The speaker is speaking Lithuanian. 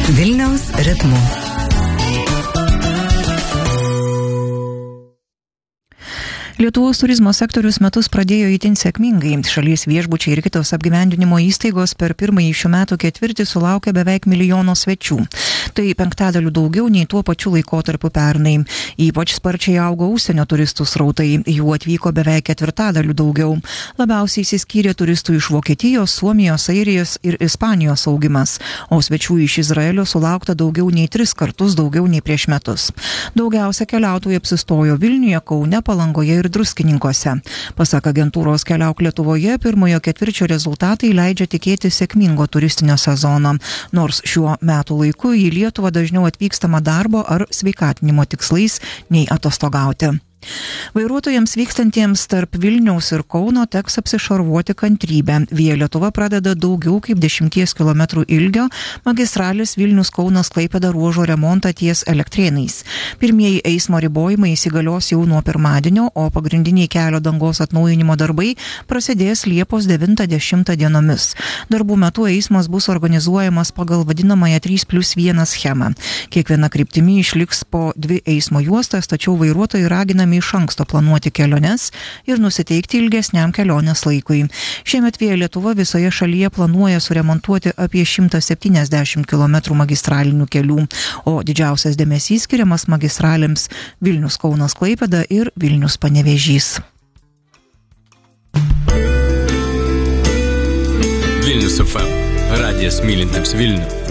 Vilniaus ritmu. Lietuvos turizmo sektorius metus pradėjo itin sėkmingai. Šalies viešbučiai ir kitos apgyvendinimo įstaigos per pirmąjį šių metų ketvirtį sulaukė beveik 1 milijono svečių. Tai 5% daugiau nei tuo pačiu laikotarpiu pernai. Ypač sparčiai augo užsienio turistų srautai. Jų atvyko beveik 4% daugiau. Labiausiai išsiskyrė turistų iš Vokietijos, Suomijos, Airijos ir Ispanijos augimas, o svečių iš Izraelio sulaukta daugiau nei 3 kartus daugiau nei prieš metus. Daugiausia keliautojų apsistojo Vilniuje, Kaune, Palangoje ir Druskininkuose. Pasak agentūros Keliauk Lietuvoje, pirmojo ketvirčio rezultatai leidžia tikėti sėkmingo turistinio sezono, nors šiuo metų laiku į Lietuvą dažniau atvykstama darbo ar sveikatinimo tikslais nei atostogauti. Vairuotojams vykstantiems tarp Vilniaus ir Kauno teks apsišarvuoti kantrybę. Via Lietuva pradeda daugiau kaip 10 km ilgio magistralės Vilnius-Kaunas Klaipėda ruožo remontą ties Elektrėnais. Pirmieji eismo ribojimai įsigalios jau nuo pirmadienio, o pagrindiniai kelio dangos atnaujinimo darbai prasidės Liepos 9-10 dienomis. Darbų metu eismas bus organizuojamas pagal vadinamąją 3+1 schemą. Kiekviena kryptimi išliks po 2 eismo juostas, tačiau vairuotojai raginami iš anksto planuoti keliones ir nusiteikti ilgesniam kelionės laikui. Šiemet Via Lietuva visoje šalyje planuoja suremontuoti apie 170 km magistralinių kelių, o didžiausias dėmesys skiriamas magistralėms Vilnius-Kaunas Klaipėda ir Vilnius-Panevėžys. Vilnius FM. Radijas mylintiems Vilnių.